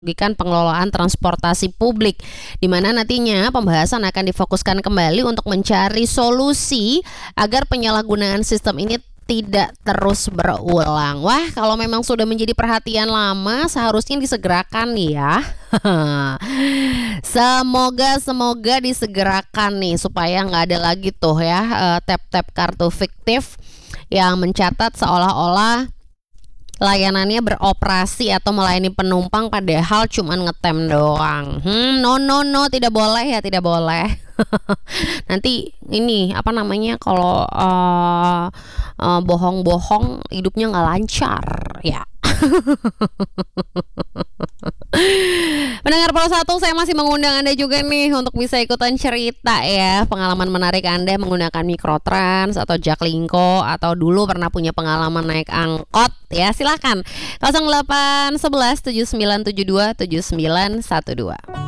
merugikan pengelolaan transportasi publik, di mana nantinya pembahasan akan difokuskan kembali untuk mencari solusi agar penyalahgunaan sistem ini tidak terus berulang. Wah, kalau memang sudah menjadi perhatian lama, seharusnya disegerakan ya. Semoga disegerakan nih supaya nggak ada lagi tuh ya tap-tap kartu fiktif yang mencatat seolah-olah layanannya beroperasi atau melayani penumpang padahal cuman ngetem doang. No, tidak boleh ya, tidak boleh. Nanti ini apa namanya kalau bohong-bohong hidupnya nggak lancar ya. Pendengar Pro 1, saya masih mengundang Anda juga nih untuk bisa ikutan cerita ya, pengalaman menarik Anda menggunakan Mikrotrans atau Jaklingko atau dulu pernah punya pengalaman naik angkot ya, silakan 0811 7972 7912.